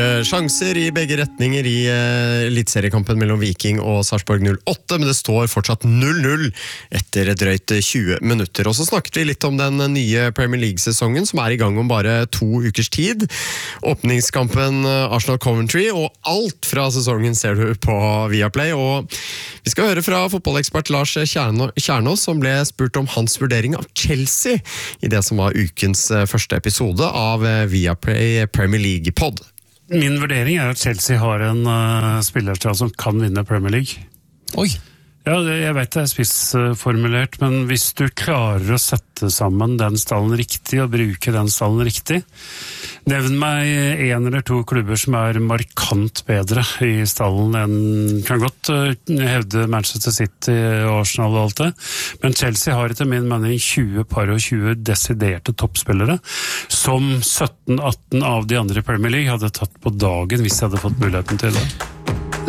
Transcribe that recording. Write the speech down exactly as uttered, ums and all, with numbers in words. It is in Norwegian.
Sjanser i begge retninger i uh, elitseriekampen mellom Viking og Sarpsborg null åtte, men det står fortsatt null null etter drøyt tjue minutter. Og så snakket vi litt om den nye Premier League-sesongen som er i gang om bare to ukers tid. Åpningskampen Arsenal-Coventry, og alt fra sesongen ser du på Viaplay. Og vi skal høre fra fotballekspert Lars Kjernås, som ble spurt om hans vurdering av Chelsea i det som var ukens første episode av Viaplay Premier League-pod. Min vurdering er at Chelsea har en uh, spillerstall som kan vinne Premier League. Oi! Ja, det, jeg vet det er spissformulert, men hvis du klarer å sette sammen den stallen riktig og bruke den stallen riktig, nevn meg en eller to klubber som er markant bedre i stallen enn, kan godt uh, hevde Manchester City og Arsenal og alt det, men Chelsea har etter min mening tjue par og tjue desiderte toppspillere, som sytten atten av de andre i Premier League hadde tatt på dagen hvis de hadde fått muligheten til det.